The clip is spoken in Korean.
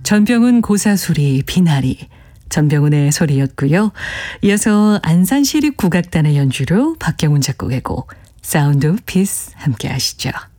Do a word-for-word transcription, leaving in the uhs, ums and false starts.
전병훈 고사소리 비나리, 전병훈의 소리였고요. 이어서 안산시립국악단의 연주로 박경훈 작곡의 곡 사운드 오브 피스 함께 하시죠.